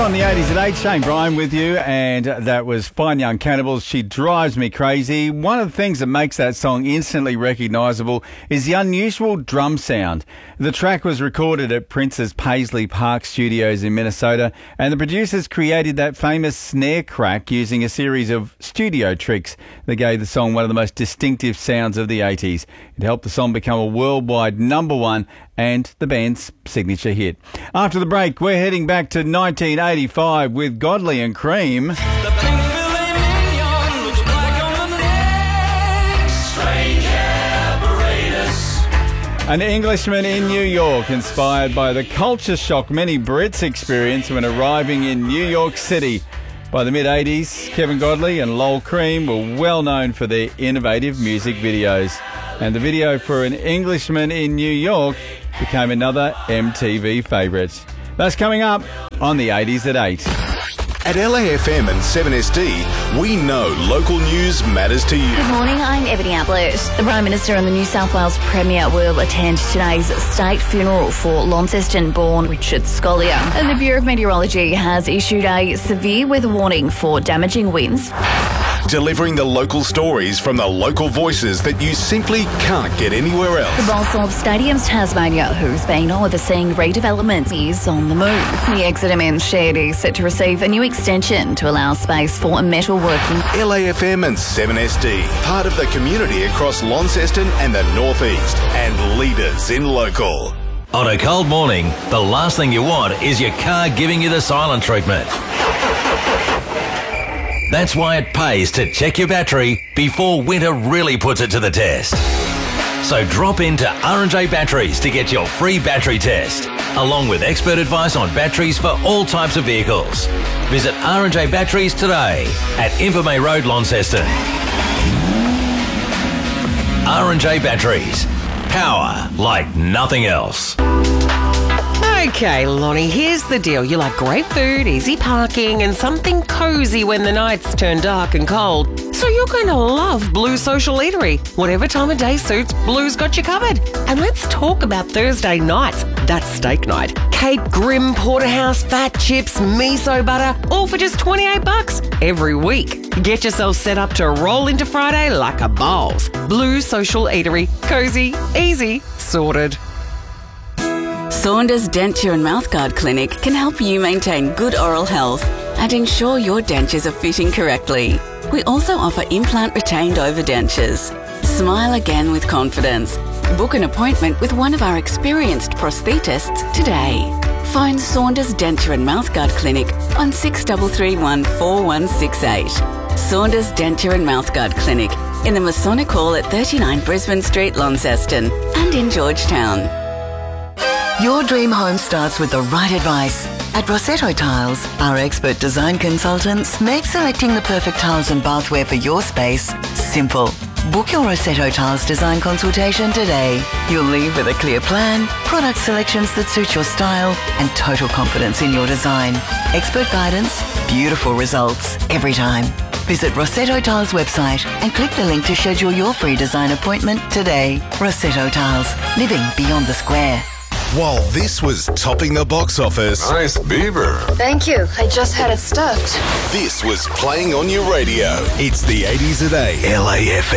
On the 80s at 8, Shane Bryan with you, and that was Fine Young Cannibals, She Drives Me Crazy. One of the things that makes that song instantly recognisable is the unusual drum sound. The track was recorded at Prince's Paisley Park Studios in Minnesota, and the producers created that famous snare crack using a series of studio tricks that gave the song one of the most distinctive sounds of the 80s. It helped the song become a worldwide #1 and the band's signature hit. After the break, we're heading back to 1985 with Godley and Cream. The pink filet mignon looks black on the neck. Strange apparatus. An Englishman in New York, inspired by the culture shock many Brits experience when arriving in New York City. By the mid-80s, Kevin Godley and Lol Cream were well known for their innovative music videos. And the video for An Englishman in New York became another MTV favourite. That's coming up on the 80s at 8. At LAFM and 7SD, we know local news matters to you. Good morning, I'm Ebony Ablett. The Prime Minister and the New South Wales Premier will attend today's state funeral for Launceston-born Richard Scolyer. And the Bureau of Meteorology has issued a severe weather warning for damaging winds. Delivering the local stories from the local voices that you simply can't get anywhere else. The boss of Stadiums Tasmania, who's been overseeing redevelopment, is on the move. The Exeter Men's Shed is set to receive a new extension to allow space for metalworking. LAFM and 7SD, part of the community across Launceston and the Northeast, and leaders in local. On a cold morning, the last thing you want is your car giving you the silent treatment. That's why it pays to check your battery before winter really puts it to the test. So drop into R&J Batteries to get your free battery test, along with expert advice on batteries for all types of vehicles. Visit R&J Batteries today at Invermay Road, Launceston. R&J Batteries. Power like nothing else. Okay, Lonnie, here's the deal. You like great food, easy parking, and something cozy when the nights turn dark and cold. So you're going to love Blue Social Eatery. Whatever time of day suits, Blue's got you covered. And let's talk about Thursday nights. That's steak night. Cape Grim, Porterhouse, fat chips, miso butter, all for just $28 every week. Get yourself set up to roll into Friday like a boss. Blue Social Eatery. Cozy, easy, sorted. Saunders Denture and Mouthguard Clinic can help you maintain good oral health and ensure your dentures are fitting correctly. We also offer implant retained overdentures. Smile again with confidence. Book an appointment with one of our experienced prosthetists today. Phone Saunders Denture and Mouthguard Clinic on 6331 4168. Saunders Denture and Mouthguard Clinic in the Masonic Hall at 39 Brisbane Street, Launceston, and in Georgetown. Your dream home starts with the right advice. At Rossetto Tiles, our expert design consultants make selecting the perfect tiles and bathware for your space simple. Book your Rossetto Tiles design consultation today. You'll leave with a clear plan, product selections that suit your style, and total confidence in your design. Expert guidance, beautiful results every time. Visit Rossetto Tiles website and click the link to schedule your free design appointment today. Rossetto Tiles, living beyond the square. While this was topping the box office, Nice beaver. Thank you. I just had it stuffed. this was playing on your radio. It's the 80s at 8. LAFM.